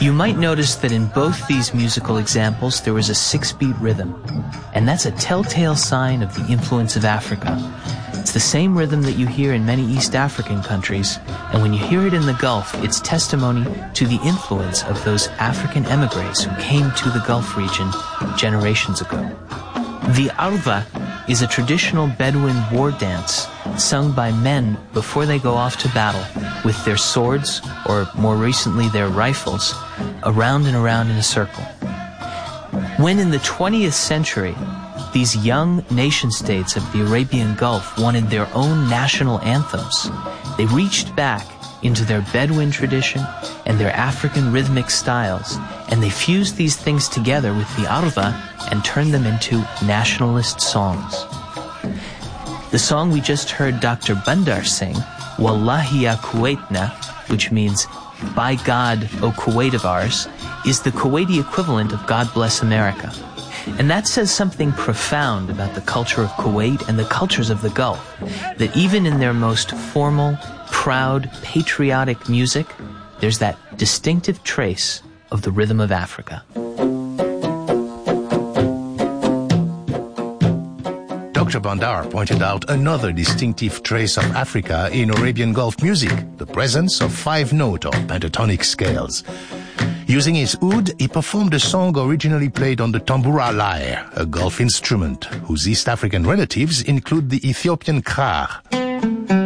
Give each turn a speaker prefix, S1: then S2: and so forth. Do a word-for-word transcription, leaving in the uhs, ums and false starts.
S1: You might notice that in both these musical examples there was a six-beat rhythm, and that's a telltale sign of the influence of Africa. It's the same rhythm that you hear in many East African countries, and when you hear it in the Gulf, it's testimony to the influence of those African emigres who came to the Gulf region generations ago. The arva is a traditional Bedouin war dance sung by men before they go off to battle with their swords, or more recently their rifles, around and around in a circle. When in the twentieth century, these young nation-states of the Arabian Gulf wanted their own national anthems, they reached back into their Bedouin tradition and their African rhythmic styles, and they fused these things together with the arva and turned them into nationalist songs. The song we just heard Doctor Bandar sing, Wallahi ya Kuwaitna, which means, by God, O Kuwait of ours, is the Kuwaiti equivalent of God Bless America. And that says something profound about the culture of Kuwait and the cultures of the Gulf, that even in their most formal, proud, patriotic music, there's that distinctive trace of the rhythm of Africa.
S2: Doctor Bandar pointed out another distinctive trace of Africa in Arabian Gulf music, the presence of five-note or pentatonic scales. Using his oud, he performed a song originally played on the tambura lyre, a Gulf instrument whose East African relatives include the Ethiopian krar.